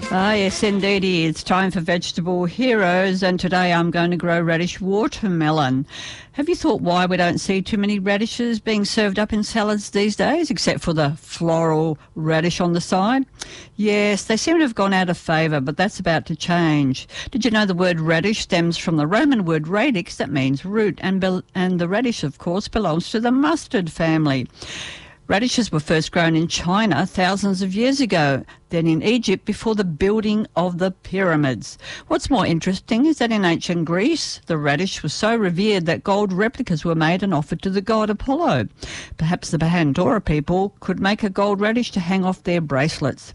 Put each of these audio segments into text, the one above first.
Ah, yes, indeedy. It's time for Vegetable Heroes, and today I'm going to grow radish watermelon. Have you thought why we don't see too many radishes being served up in salads these days, except for the floral radish on the side? Yes, they seem to have gone out of favour, but that's about to change. Did you know the word radish stems from the Roman word radix, that means root, and the radish, of course, belongs to the mustard family. Radishes were first grown in China thousands of years ago, then in Egypt before the building of the pyramids. What's more interesting is that in ancient Greece, the radish was so revered that gold replicas were made and offered to the god Apollo. Perhaps the Pandora people could make a gold radish to hang off their bracelets.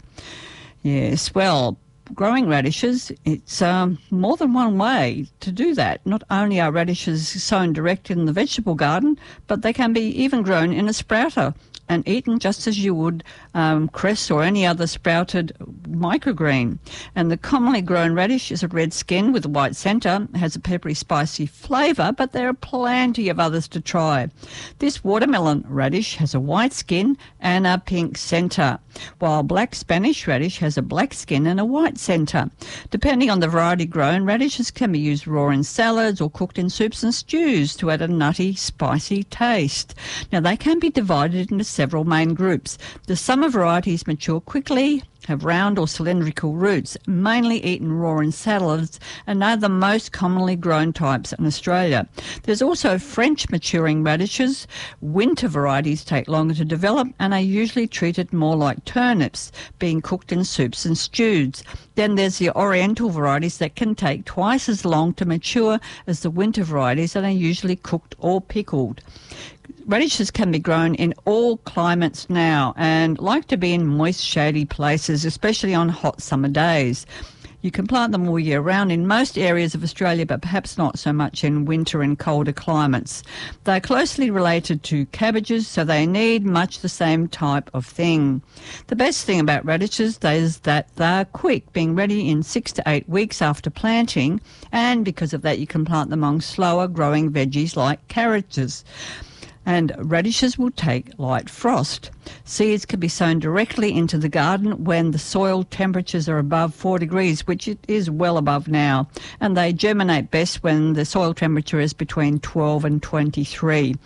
Yes, well, growing radishes, it's more than one way to do that. Not only are radishes sown direct in the vegetable garden, but they can be even grown in a sprouter and eaten just as you would cress or any other sprouted microgreen. And the commonly grown radish is a red skin with a white centre, has a peppery spicy flavour, but there are plenty of others to try. This watermelon radish has a white skin and a pink centre, while black Spanish radish has a black skin and a white centre. Depending on the variety grown, radishes can be used raw in salads or cooked in soups and stews to add a nutty, spicy taste. Now, they can be divided into several main groups. The summer varieties mature quickly, have round or cylindrical roots, mainly eaten raw in salads, and are the most commonly grown types in Australia. There's also French maturing radishes. Winter varieties take longer to develop and are usually treated more like turnips, being cooked in soups and stews. Then there's the Oriental varieties that can take twice as long to mature as the winter varieties and are usually cooked or pickled. Radishes can be grown in all climates now and like to be in moist, shady places, especially on hot summer days. You can plant them all year round in most areas of Australia, but perhaps not so much in winter and colder climates. They're closely related to cabbages, so they need much the same type of thing. The best thing about radishes is that they're quick, being ready in 6 to 8 weeks after planting, and because of that you can plant them among slower growing veggies like carrots. And radishes will take light frost. Seeds can be sown directly into the garden when the soil temperatures are above 4 degrees, which it is well above now. And they germinate best when the soil temperature is between 12 and 23.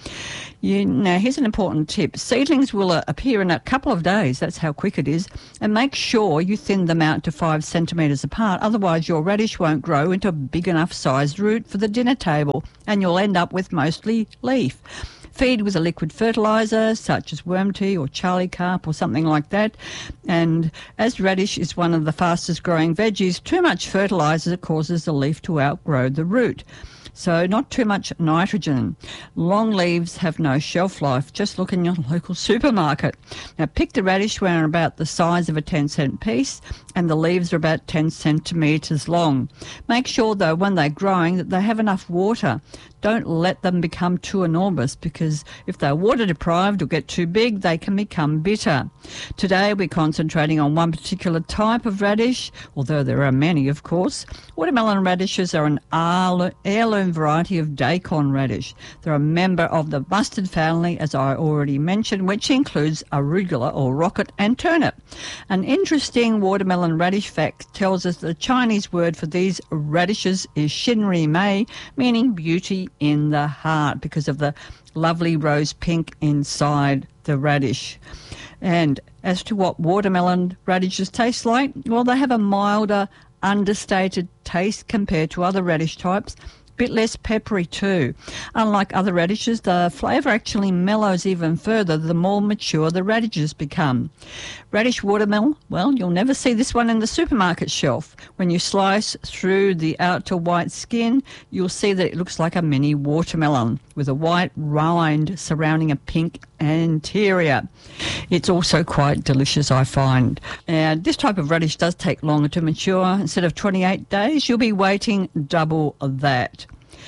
Now, here's an important tip. Seedlings will appear in a couple of days. That's how quick it is. And make sure you thin them out to 5 centimetres apart. Otherwise, your radish won't grow into a big enough sized root for the dinner table, and you'll end up with mostly leaf. Feed with a liquid fertiliser such as worm tea or Charlie Carp or something like that. And as radish is one of the fastest growing veggies, too much fertiliser causes the leaf to outgrow the root. So not too much nitrogen. Long leaves have no shelf life. Just look in your local supermarket. Now pick the radish when they're about the size of a 10-cent piece and the leaves are about 10 centimetres long. Make sure though when they're growing that they have enough water. Don't let them become too enormous, because if they're water deprived or get too big, they can become bitter. Today we're concentrating on one particular type of radish, although there are many, of course. Watermelon radishes are an heirloom variety of daikon radish. They're a member of the mustard family, as I already mentioned, which includes arugula or rocket and turnip. An interesting watermelon radish fact tells us the Chinese word for these radishes is xinri mei, meaning beauty in the heart, because of the lovely rose pink inside the radish. And as to what watermelon radishes taste like, well, they have a milder, understated taste compared to other radish types. Bit less peppery too. Unlike other radishes, the flavour actually mellows even further the more mature the radishes become. Radish watermelon, well, you'll never see this one in the supermarket shelf. When you slice through the outer white skin, you'll see that it looks like a mini watermelon with a white rind surrounding a pink interior. It's also quite delicious, I find. And this type of radish does take longer to mature. Instead of 28 days, you'll be waiting double that.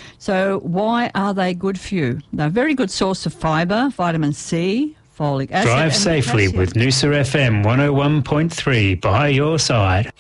So why are they good for you? They're a very good source of fibre, vitamin C, folic acid. Drive safely with Noosa FM 101.3 by your side.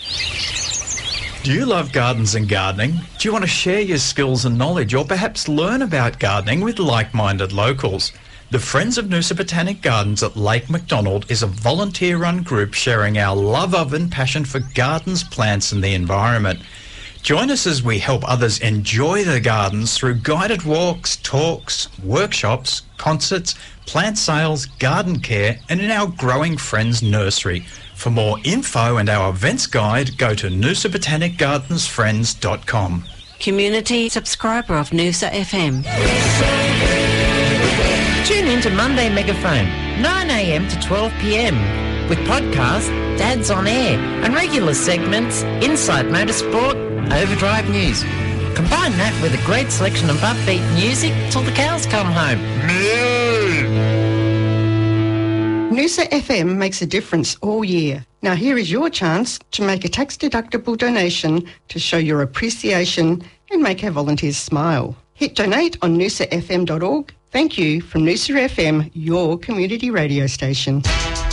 Do you love gardens and gardening? Do you want to share your skills and knowledge, or perhaps learn about gardening with like-minded locals? The Friends of Noosa Botanic Gardens at Lake MacDonald is a volunteer-run group sharing our love of and passion for gardens, plants and the environment. Join us as we help others enjoy the gardens through guided walks, talks, workshops, concerts, plant sales, garden care and in our growing Friends Nursery. For more info and our events guide, go to noosabotanicgardensfriends.com. Community subscriber of Noosa FM. Tune in to Monday Megaphone, 9am to 12pm, with podcast, Dad's on Air, and regular segments, Inside Motorsport, Overdrive News. Combine that with a great selection of upbeat music till the cows come home. Noosa FM makes a difference all year. Now here is your chance to make a tax-deductible donation to show your appreciation and make our volunteers smile. Hit donate on noosafm.org. Thank you from Noosa FM, your community radio station.